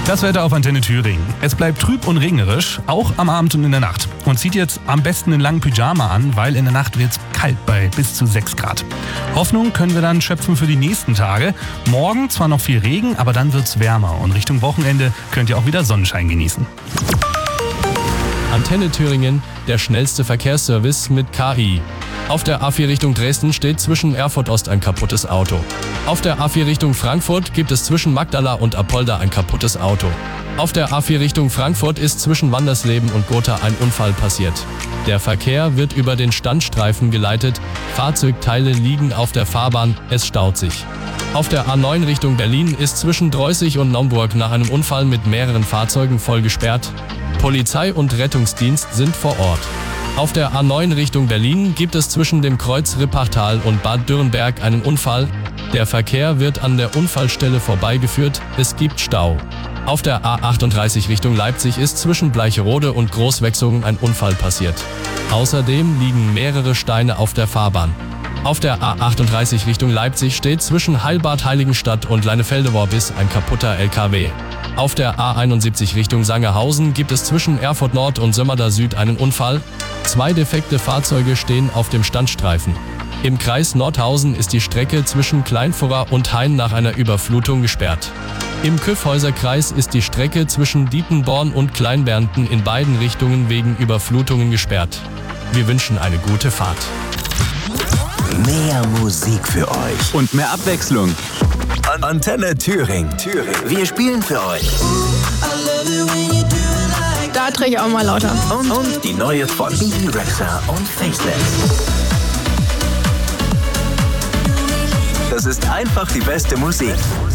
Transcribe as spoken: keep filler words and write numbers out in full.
Das Wetter auf Antenne Thüringen. Es bleibt trüb und regnerisch, auch am Abend und in der Nacht. Und zieht jetzt am besten einen langen Pyjama an, weil in der Nacht wird es kalt bei bis zu sechs Grad. Hoffnung können wir dann schöpfen für die nächsten Tage. Morgen zwar noch viel Regen, aber dann wird es wärmer. Und Richtung Wochenende könnt ihr auch wieder Sonnenschein genießen. Antenne Thüringen, der schnellste Verkehrsservice mit K I. Auf der A vier Richtung Dresden steht zwischen Erfurt Ost ein kaputtes Auto. Auf der A vier Richtung Frankfurt gibt es zwischen Magdala und Apolda ein kaputtes Auto. Auf der A vier Richtung Frankfurt ist zwischen Wandersleben und Gotha ein Unfall passiert. Der Verkehr wird über den Standstreifen geleitet, Fahrzeugteile liegen auf der Fahrbahn, es staut sich. Auf der A neun Richtung Berlin ist zwischen Dreußig und Naumburg nach einem Unfall mit mehreren Fahrzeugen voll gesperrt. Polizei und Rettungsdienst sind vor Ort. Auf der A neun Richtung Berlin gibt es zwischen dem Kreuz Rippachtal und Bad Dürrenberg einen Unfall. Der Verkehr wird an der Unfallstelle vorbeigeführt, es gibt Stau. Auf der A achtunddreißig Richtung Leipzig ist zwischen Bleicherode und Großwechsungen ein Unfall passiert. Außerdem liegen mehrere Steine auf der Fahrbahn. Auf der A achtunddreißig Richtung Leipzig steht zwischen Heilbad Heiligenstadt und Leinefelde-Worbis ein kaputter L K W. Auf der A einundsiebzig Richtung Sangerhausen gibt es zwischen Erfurt Nord und Sömmerda Süd einen Unfall. Zwei defekte Fahrzeuge stehen auf dem Standstreifen. Im Kreis Nordhausen ist die Strecke zwischen Kleinfurra und Hain nach einer Überflutung gesperrt. Im Kyffhäuser-Kreis ist die Strecke zwischen Dietenborn und Kleinbernten in beiden Richtungen wegen Überflutungen gesperrt. Wir wünschen eine gute Fahrt. Mehr Musik für euch und mehr Abwechslung. Antenne Thüringen. Thüringen. Wir spielen für euch. Da drehe ich auch mal lauter. Und, und die neue von Bebe Rexha und Faceless. Das ist einfach die beste Musik.